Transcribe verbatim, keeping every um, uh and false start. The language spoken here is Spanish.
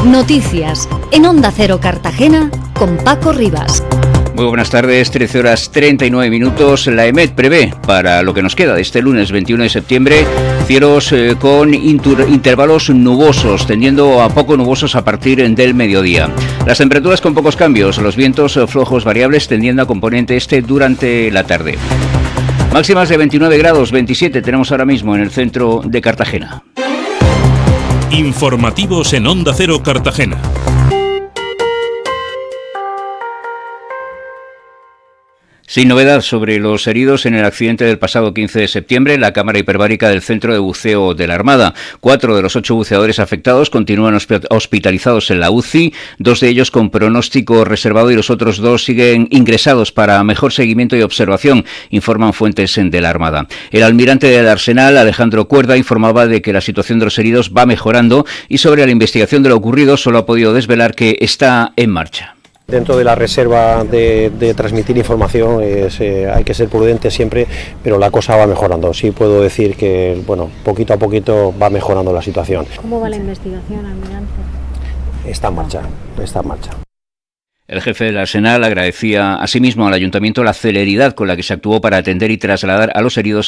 Noticias en Onda Cero Cartagena con Paco Rivas. Muy buenas tardes, trece horas treinta y nueve minutos. La EMET prevé para lo que nos queda de este lunes veintiuno de septiembre cielos eh, con inter- intervalos nubosos, tendiendo a poco nubosos a partir del mediodía. Las temperaturas con pocos cambios, los vientos eh, flojos variables tendiendo a componente este durante la tarde. Máximas de veintinueve grados, veintisiete tenemos ahora mismo en el centro de Cartagena. Informativos en Onda Cero Cartagena. Sin novedad sobre los heridos en el accidente del pasado quince de septiembre en la cámara hiperbárica del Centro de Buceo de la Armada. Cuatro de los ocho buceadores afectados continúan hospitalizados en la U C I, dos de ellos con pronóstico reservado y los otros dos siguen ingresados para mejor seguimiento y observación, informan fuentes de la Armada. El almirante del Arsenal, Alejandro Cuerda, informaba de que la situación de los heridos va mejorando y sobre la investigación de lo ocurrido solo ha podido desvelar que está en marcha. Dentro de la reserva de, de transmitir información es, eh, hay que ser prudente siempre, pero la cosa va mejorando. Sí puedo decir que, bueno, poquito a poquito va mejorando la situación. ¿Cómo va la investigación, almirante? Está en marcha, está en marcha. El jefe del Arsenal agradecía asimismo al Ayuntamiento la celeridad con la que se actuó para atender y trasladar a los heridos